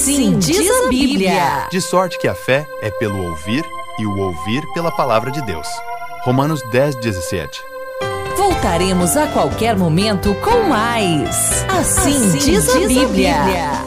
Assim diz a Bíblia. De sorte que a fé é pelo ouvir e o ouvir pela palavra de Deus. Romanos 10:17. Voltaremos a qualquer momento com mais. Assim diz a Bíblia.